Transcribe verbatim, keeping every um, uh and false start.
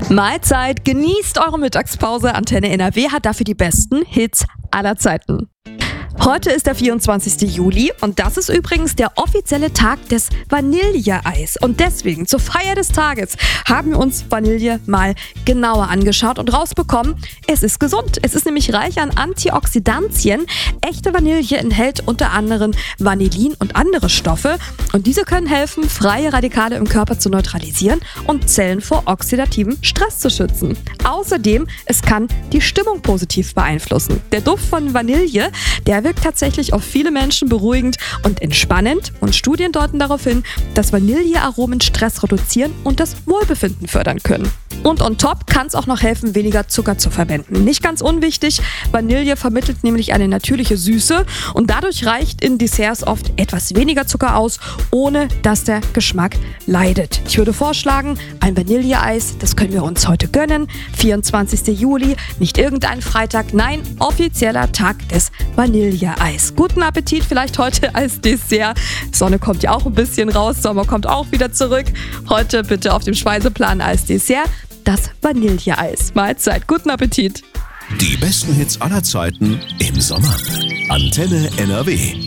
Mahlzeit, genießt eure Mittagspause. Antenne N R W hat dafür die besten Hits aller Zeiten. Heute ist der vierundzwanzigster Juli und das ist übrigens der offizielle Tag des Vanilleeis. Und deswegen, zur Feier des Tages, haben wir uns Vanille mal genauer angeschaut und rausbekommen, es ist gesund. Es ist nämlich reich an Antioxidantien. Echte Vanille enthält unter anderem Vanillin und andere Stoffe. Und diese können helfen, freie Radikale im Körper zu neutralisieren und Zellen vor oxidativem Stress zu schützen. Außerdem, es kann die Stimmung positiv beeinflussen. Der Duft von Vanille, der wirkt tatsächlich auf viele Menschen beruhigend und entspannend und Studien deuten darauf hin, dass Vanillearomen Stress reduzieren und das Wohlbefinden fördern können. Und on top kann es auch noch helfen, weniger Zucker zu verwenden. Nicht ganz unwichtig, Vanille vermittelt nämlich eine natürliche Süße und dadurch reicht in Desserts oft etwas weniger Zucker aus, ohne dass der Geschmack leidet. Ich würde vorschlagen, ein Vanilleeis, das können wir uns heute gönnen. vierundzwanzigster Juli, nicht irgendein Freitag, nein, offizieller Tag des Vanilleeis. Guten Appetit vielleicht heute als Dessert. Sonne kommt ja auch ein bisschen raus, Sommer kommt auch wieder zurück. Heute bitte auf dem Speiseplan als Dessert das Vanilleeis. Mahlzeit, guten Appetit. Die besten Hits aller Zeiten im Sommer. Antenne N R W.